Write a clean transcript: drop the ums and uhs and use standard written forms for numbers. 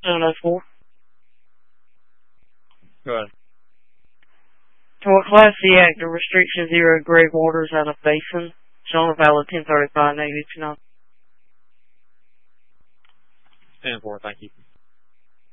704. Go ahead. To what Class C actor restriction zero grave waters out of basin? Shown valid 1035 negative 29. 10-4, thank you.